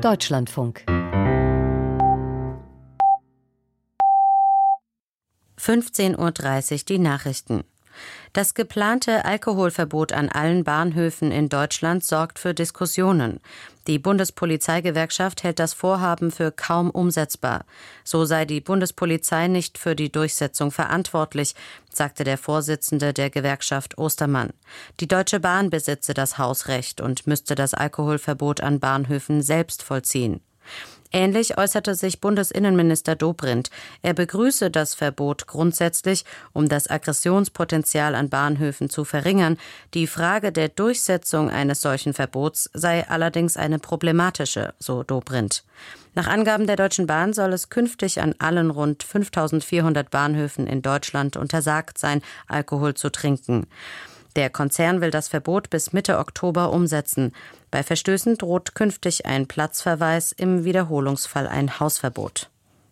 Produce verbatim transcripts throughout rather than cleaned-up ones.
Deutschlandfunk. fünfzehn Uhr dreißig die Nachrichten. Das geplante Alkoholverbot an allen Bahnhöfen in Deutschland sorgt für Diskussionen. Die Bundespolizeigewerkschaft hält das Vorhaben für kaum umsetzbar. So sei die Bundespolizei nicht für die Durchsetzung verantwortlich, sagte der Vorsitzende der Gewerkschaft Ostermann. Die Deutsche Bahn besitze das Hausrecht und müsste das Alkoholverbot an Bahnhöfen selbst vollziehen. Ähnlich äußerte sich Bundesinnenminister Dobrindt. Er begrüße das Verbot grundsätzlich, um das Aggressionspotenzial an Bahnhöfen zu verringern. Die Frage der Durchsetzung eines solchen Verbots sei allerdings eine problematische, so Dobrindt. Nach Angaben der Deutschen Bahn soll es künftig an allen rund fünftausendvierhundert Bahnhöfen in Deutschland untersagt sein, Alkohol zu trinken. Der Konzern will das Verbot bis Mitte Oktober umsetzen. Bei Verstößen droht künftig ein Platzverweis, im Wiederholungsfall ein Hausverbot.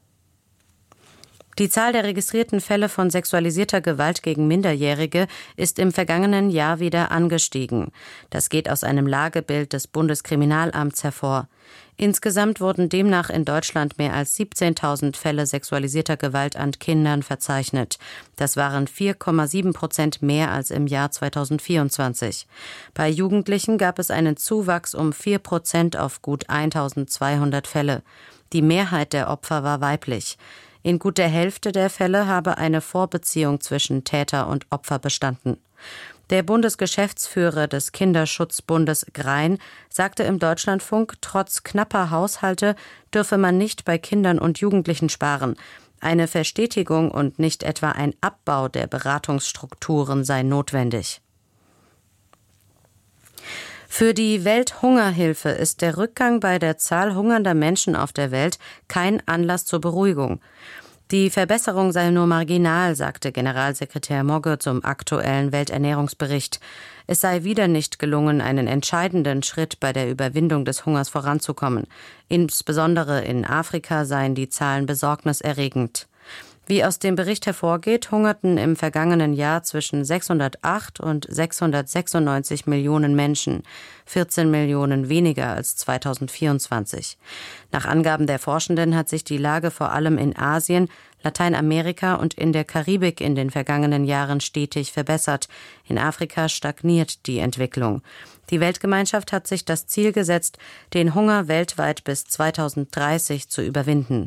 Die Zahl der registrierten Fälle von sexualisierter Gewalt gegen Minderjährige ist im vergangenen Jahr wieder angestiegen. Das geht aus einem Lagebild des Bundeskriminalamts hervor. Insgesamt wurden demnach in Deutschland mehr als siebzehntausend Fälle sexualisierter Gewalt an Kindern verzeichnet. Das waren vier Komma sieben Prozent mehr als im Jahr zweitausendvierundzwanzig. Bei Jugendlichen gab es einen Zuwachs um vier Prozent auf gut eintausendzweihundert Fälle. Die Mehrheit der Opfer war weiblich. In gut der Hälfte der Fälle habe eine Vorbeziehung zwischen Täter und Opfer bestanden. Der Bundesgeschäftsführer des Kinderschutzbundes Grein sagte im Deutschlandfunk, trotz knapper Haushalte dürfe man nicht bei Kindern und Jugendlichen sparen. Eine Verstetigung und nicht etwa ein Abbau der Beratungsstrukturen sei notwendig. Für die Welthungerhilfe ist der Rückgang bei der Zahl hungernder Menschen auf der Welt kein Anlass zur Beruhigung. Die Verbesserung sei nur marginal, sagte Generalsekretär Mogge zum aktuellen Welternährungsbericht. Es sei wieder nicht gelungen, einen entscheidenden Schritt bei der Überwindung des Hungers voranzukommen. Insbesondere in Afrika seien die Zahlen besorgniserregend. Wie aus dem Bericht hervorgeht, hungerten im vergangenen Jahr zwischen sechshundertacht und sechshundertsechsundneunzig Millionen Menschen, vierzehn Millionen weniger als zweitausendvierundzwanzig. Nach Angaben der Forschenden hat sich die Lage vor allem in Asien, Lateinamerika und in der Karibik in den vergangenen Jahren stetig verbessert. In Afrika stagniert die Entwicklung. Die Weltgemeinschaft hat sich das Ziel gesetzt, den Hunger weltweit bis zweitausenddreißig zu überwinden.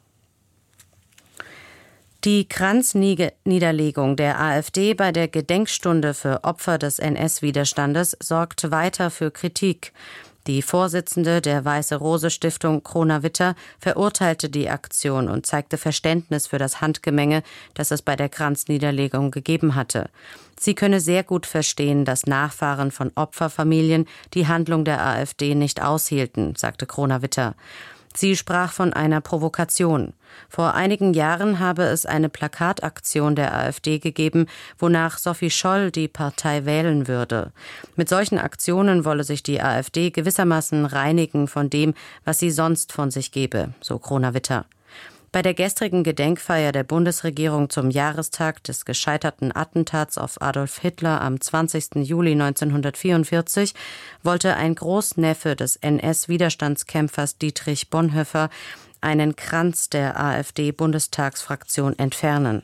Die Kranzniederlegung der AfD bei der Gedenkstunde für Opfer des N S-Widerstandes sorgt weiter für Kritik. Die Vorsitzende der Weiße-Rose-Stiftung, Krona Witter, verurteilte die Aktion und zeigte Verständnis für das Handgemenge, das es bei der Kranzniederlegung gegeben hatte. Sie könne sehr gut verstehen, dass Nachfahren von Opferfamilien die Handlung der AfD nicht aushielten, sagte Krona Witter. Sie sprach von einer Provokation. Vor einigen Jahren habe es eine Plakataktion der AfD gegeben, wonach Sophie Scholl die Partei wählen würde. Mit solchen Aktionen wolle sich die AfD gewissermaßen reinigen von dem, was sie sonst von sich gebe, so Krona Witter. Bei der gestrigen Gedenkfeier der Bundesregierung zum Jahrestag des gescheiterten Attentats auf Adolf Hitler am zwanzigsten Juli neunzehnhundertvierundvierzig wollte ein Großneffe des N S-Widerstandskämpfers Dietrich Bonhoeffer einen Kranz der AfD-Bundestagsfraktion entfernen.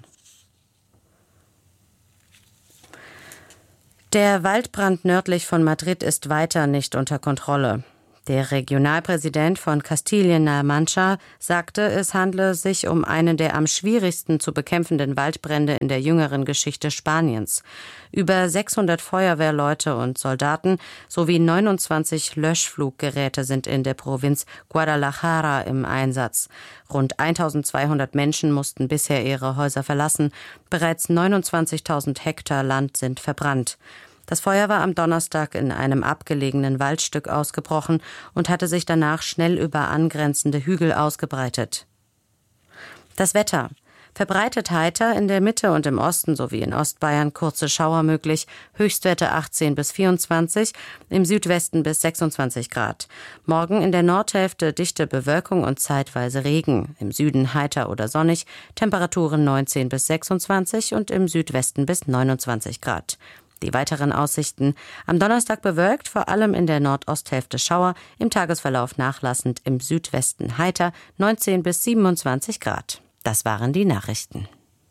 Der Waldbrand nördlich von Madrid ist weiter nicht unter Kontrolle. Der Regionalpräsident von Kastilien-La Mancha sagte, es handle sich um einen der am schwierigsten zu bekämpfenden Waldbrände in der jüngeren Geschichte Spaniens. Über sechshundert Feuerwehrleute und Soldaten sowie neunundzwanzig Löschfluggeräte sind in der Provinz Guadalajara im Einsatz. Rund eintausendzweihundert Menschen mussten bisher ihre Häuser verlassen. Bereits neunundzwanzigtausend Hektar Land sind verbrannt. Das Feuer war am Donnerstag in einem abgelegenen Waldstück ausgebrochen und hatte sich danach schnell über angrenzende Hügel ausgebreitet. Das Wetter. Verbreitet heiter, in der Mitte und im Osten sowie in Ostbayern kurze Schauer möglich, Höchstwerte achtzehn bis vierundzwanzig, im Südwesten bis sechsundzwanzig Grad. Morgen in der Nordhälfte dichte Bewölkung und zeitweise Regen, im Süden heiter oder sonnig, Temperaturen neunzehn bis sechsundzwanzig und im Südwesten bis neunundzwanzig Grad. Die weiteren Aussichten: am Donnerstag bewölkt, vor allem in der Nordosthälfte Schauer, im Tagesverlauf nachlassend, im Südwesten heiter, neunzehn bis siebenundzwanzig Grad. Das waren die Nachrichten.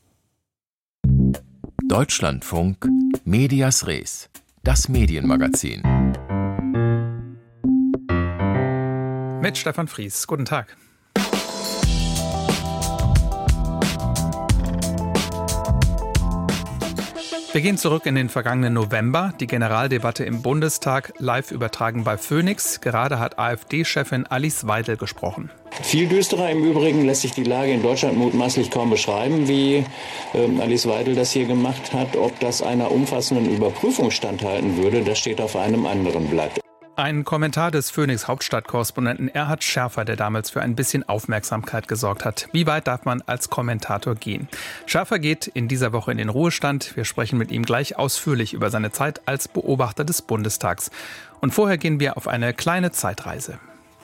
Deutschlandfunk Medias Res, das Medienmagazin. Mit Stefan Fries. Guten Tag. Wir gehen zurück in den vergangenen November. Die Generaldebatte im Bundestag, live übertragen bei Phoenix. Gerade hat AfD-Chefin Alice Weidel gesprochen. Viel düsterer im Übrigen lässt sich die Lage in Deutschland mutmaßlich kaum beschreiben, wie äh, Alice Weidel das hier gemacht hat. Ob das einer umfassenden Überprüfung standhalten würde, das steht auf einem anderen Blatt. Ein Kommentar des Phoenix-Hauptstadtkorrespondenten Erhard Schärfer, der damals für ein bisschen Aufmerksamkeit gesorgt hat. Wie weit darf man als Kommentator gehen? Schärfer geht in dieser Woche in den Ruhestand. Wir sprechen mit ihm gleich ausführlich über seine Zeit als Beobachter des Bundestags. Und vorher gehen wir auf eine kleine Zeitreise.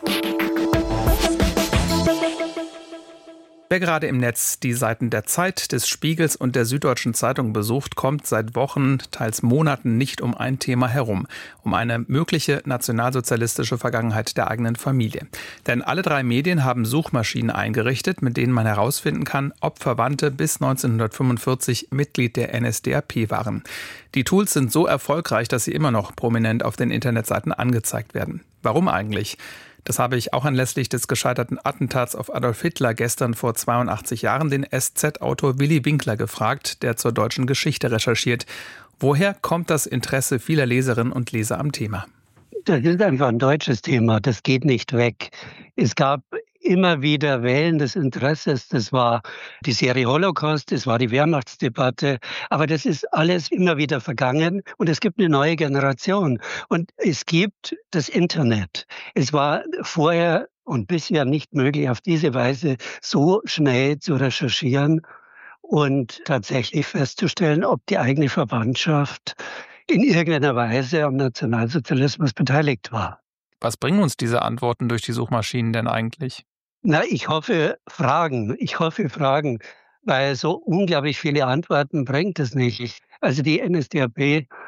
Wer gerade im Netz die Seiten der Zeit, des Spiegels und der Süddeutschen Zeitung besucht, kommt seit Wochen, teils Monaten nicht um ein Thema herum, um eine mögliche nationalsozialistische Vergangenheit der eigenen Familie. Denn alle drei Medien haben Suchmaschinen eingerichtet, mit denen man herausfinden kann, ob Verwandte bis neunzehnhundertfünfundvierzig Mitglied der N S D A P waren. Die Tools sind so erfolgreich, dass sie immer noch prominent auf den Internetseiten angezeigt werden. Warum eigentlich? Das habe ich auch anlässlich des gescheiterten Attentats auf Adolf Hitler gestern vor zweiundachtzig Jahren den S Z-Autor Willy Winkler gefragt, der zur deutschen Geschichte recherchiert. Woher kommt das Interesse vieler Leserinnen und Leser am Thema? Das ist einfach ein deutsches Thema, das geht nicht weg. Es gab immer wieder Wellen des Interesses, das war die Serie Holocaust, das war die Wehrmachtsdebatte, aber das ist alles immer wieder vergangen und es gibt eine neue Generation und es gibt das Internet. Es war vorher und bisher nicht möglich, auf diese Weise so schnell zu recherchieren und tatsächlich festzustellen, ob die eigene Verwandtschaft in irgendeiner Weise am Nationalsozialismus beteiligt war. Was bringen uns diese Antworten durch die Suchmaschinen denn eigentlich? Na, ich hoffe Fragen. Ich hoffe Fragen, weil so unglaublich viele Antworten bringt es nicht. Also die N S D A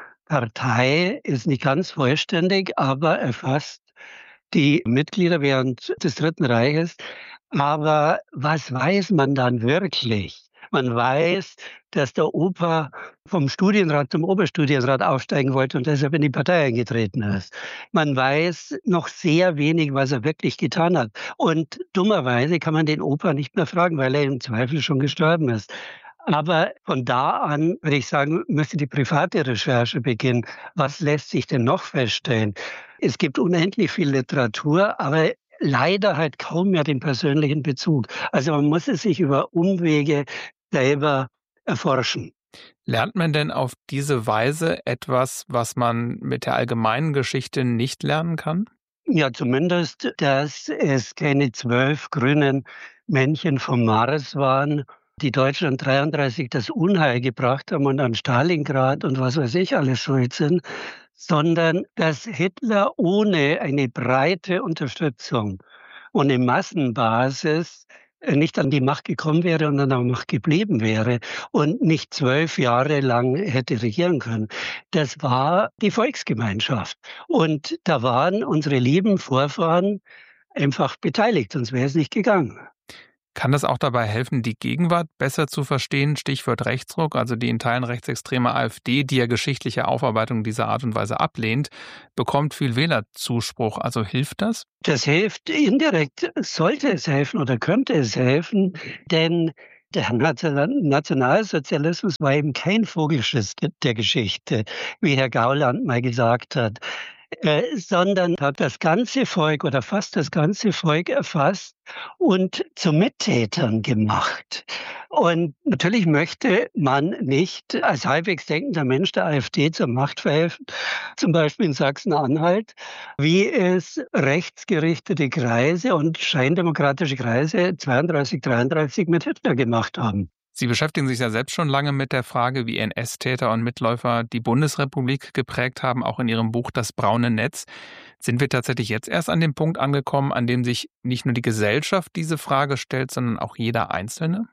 P-Partei ist nicht ganz vollständig, aber erfasst die Mitglieder während des Dritten Reiches. Aber was weiß man dann wirklich? Man weiß, dass der Opa vom Studienrat zum Oberstudienrat aufsteigen wollte und deshalb in die Partei eingetreten ist. Man weiß noch sehr wenig, was er wirklich getan hat. Und dummerweise kann man den Opa nicht mehr fragen, weil er im Zweifel schon gestorben ist. Aber von da an, würde ich sagen, müsste die private Recherche beginnen. Was lässt sich denn noch feststellen? Es gibt unendlich viel Literatur, aber leider halt kaum mehr den persönlichen Bezug. Also man muss es sich über Umwege selber erforschen. Lernt man denn auf diese Weise etwas, was man mit der allgemeinen Geschichte nicht lernen kann? Ja, zumindest, dass es keine zwölf grünen Männchen vom Mars waren, die Deutschland dreiunddreißig das Unheil gebracht haben und an Stalingrad und was weiß ich alles schuld sind, sondern dass Hitler ohne eine breite Unterstützung und eine Massenbasis nicht an die Macht gekommen wäre und an der Macht geblieben wäre und nicht zwölf Jahre lang hätte regieren können. Das war die Volksgemeinschaft. Und da waren unsere lieben Vorfahren einfach beteiligt, sonst wäre es nicht gegangen. Kann das auch dabei helfen, die Gegenwart besser zu verstehen? Stichwort Rechtsruck, also die in Teilen rechtsextreme AfD, die ja geschichtliche Aufarbeitung dieser Art und Weise ablehnt, bekommt viel Wählerzuspruch. Also hilft das? Das hilft indirekt, sollte es helfen oder könnte es helfen, denn der Nationalsozialismus war eben kein Vogelschiss der Geschichte, wie Herr Gauland mal gesagt hat. Äh, sondern hat das ganze Volk oder fast das ganze Volk erfasst und zu Mittätern gemacht. Und natürlich möchte man nicht als halbwegs denkender Mensch der AfD zur Macht verhelfen, zum Beispiel in Sachsen-Anhalt, wie es rechtsgerichtete Kreise und scheindemokratische Kreise zweiunddreißig, dreiunddreißig mit Hitler gemacht haben. Sie beschäftigen sich ja selbst schon lange mit der Frage, wie N S-Täter und Mitläufer die Bundesrepublik geprägt haben, auch in Ihrem Buch Das braune Netz. Sind wir tatsächlich jetzt erst an dem Punkt angekommen, an dem sich nicht nur die Gesellschaft diese Frage stellt, sondern auch jeder Einzelne?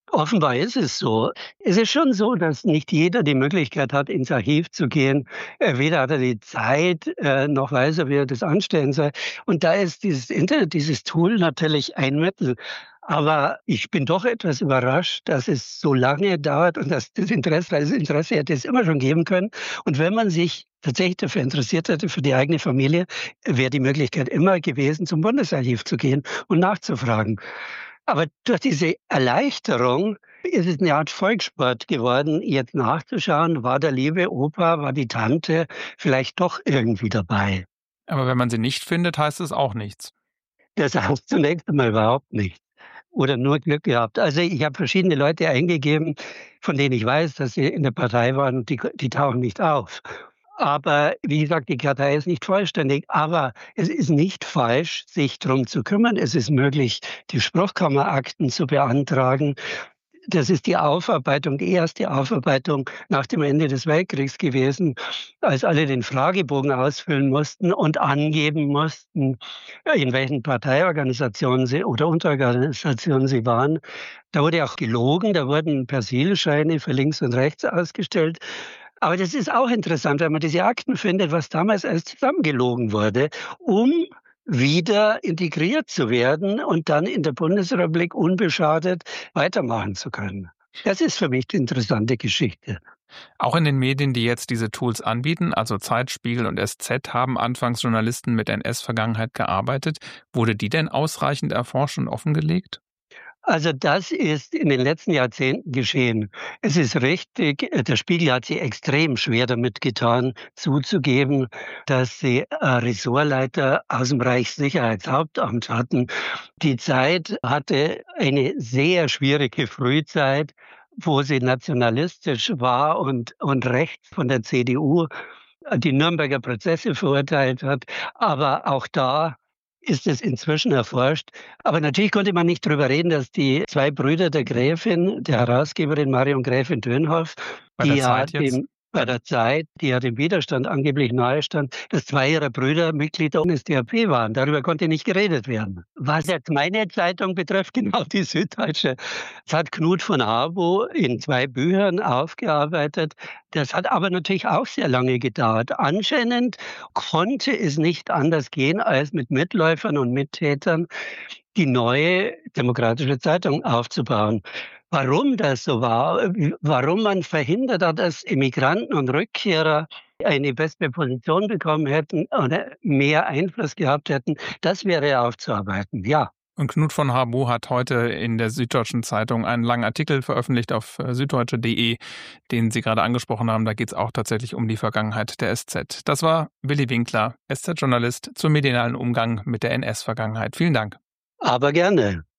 Offenbar ist es so. Es ist schon so, dass nicht jeder die Möglichkeit hat, ins Archiv zu gehen. Äh, Weder hat er die Zeit, äh, noch weiß er, wie er das anstellen soll. Und da ist dieses Internet, dieses Tool natürlich ein Mittel. Aber ich bin doch etwas überrascht, dass es so lange dauert und dass das Interesse, weil das Interesse hätte es immer schon geben können. Und wenn man sich tatsächlich dafür interessiert hätte, für die eigene Familie, wäre die Möglichkeit immer gewesen, zum Bundesarchiv zu gehen und nachzufragen. Aber durch diese Erleichterung ist es eine Art Volkssport geworden, jetzt nachzuschauen, war der liebe Opa, war die Tante vielleicht doch irgendwie dabei. Aber wenn man sie nicht findet, heißt es auch nichts. Das heißt zunächst einmal überhaupt nicht. Oder nur Glück gehabt. Also ich habe verschiedene Leute eingegeben, von denen ich weiß, dass sie in der Partei waren und die, die tauchen nicht auf. Aber wie gesagt, die Kartei ist nicht vollständig. Aber es ist nicht falsch, sich darum zu kümmern. Es ist möglich, die Spruchkammerakten zu beantragen. Das ist die Aufarbeitung, die erste Aufarbeitung nach dem Ende des Weltkriegs gewesen, als alle den Fragebogen ausfüllen mussten und angeben mussten, in welchen Parteiorganisationen sie oder Unterorganisationen sie waren. Da wurde auch gelogen, da wurden Persilscheine für links und rechts ausgestellt. Aber das ist auch interessant, wenn man diese Akten findet, was damals alles zusammengelogen wurde, um wieder integriert zu werden und dann in der Bundesrepublik unbeschadet weitermachen zu können. Das ist für mich die interessante Geschichte. Auch in den Medien, die jetzt diese Tools anbieten, also Zeit, Spiegel und S Z, haben anfangs Journalisten mit N S-Vergangenheit gearbeitet. Wurde die denn ausreichend erforscht und offengelegt? Also das ist in den letzten Jahrzehnten geschehen. Es ist richtig, der Spiegel hat sich extrem schwer damit getan, zuzugeben, dass sie äh, Ressortleiter aus dem Reichssicherheitshauptamt hatten. Die Zeit hatte eine sehr schwierige Frühzeit, wo sie nationalistisch war und, und rechts von der C D U die Nürnberger Prozesse verurteilt hat. Aber auch da ist es inzwischen erforscht. Aber natürlich konnte man nicht darüber reden, dass die zwei Brüder der Gräfin, der Herausgeberin Marion Gräfin Dönhoff, Bei der die ja Zeit jetzt? dem, bei der Zeit, die ja dem Widerstand angeblich nahe stand, dass zwei ihrer Brüder Mitglied der N S D A P waren. Darüber konnte nicht geredet werden. Was jetzt meine Zeitung betrifft, genau die Süddeutsche, das hat Knut von Habo in zwei Büchern aufgearbeitet. Das hat aber natürlich auch sehr lange gedauert. Anscheinend konnte es nicht anders gehen, als mit Mitläufern und Mittätern die neue Demokratische Zeitung aufzubauen. Warum das so war, warum man verhindert hat, dass Immigranten und Rückkehrer eine bessere Position bekommen hätten oder mehr Einfluss gehabt hätten, das wäre aufzuarbeiten, ja. Und Knut von Habo hat heute in der Süddeutschen Zeitung einen langen Artikel veröffentlicht auf süddeutsche punkt de, den Sie gerade angesprochen haben. Da geht es auch tatsächlich um die Vergangenheit der S Z. Das war Willi Winkler, S Z-Journalist zum medialen Umgang mit der N S-Vergangenheit. Vielen Dank. Aber gerne.